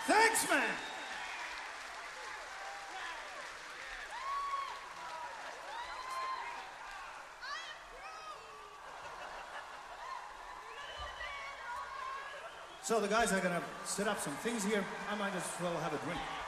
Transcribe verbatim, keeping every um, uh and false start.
Thanks, man. So the guys are gonna set up some things here. I might as well have a drink.